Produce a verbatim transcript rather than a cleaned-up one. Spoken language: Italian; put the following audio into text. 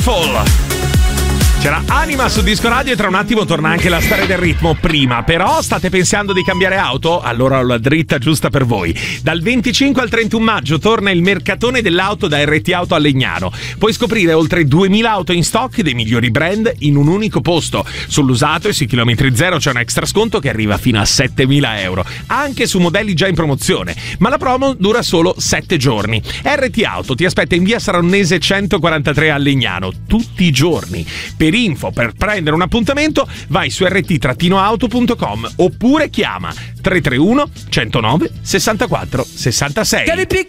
Beautiful. C'era Anima su Disco Radio e tra un attimo torna anche la storia del ritmo. Prima però state pensando di cambiare auto? Allora ho la dritta giusta per voi. Dal venticinque al trentuno maggio torna il mercatone dell'auto da R T Auto a Legnano. Puoi scoprire oltre duemila auto in stock dei migliori brand in un unico posto. Sull'usato e sui chilometri zero c'è un extra sconto che arriva fino a settemila euro, anche su modelli già in promozione. Ma la promo dura solo sette giorni. R T Auto ti aspetta in via Saronnese centoquarantatré a Legnano tutti i giorni. Per info, per prendere un appuntamento, vai su r t auto punto com oppure chiama tre tre uno centonove sessantaquattro sessantasei. Can it be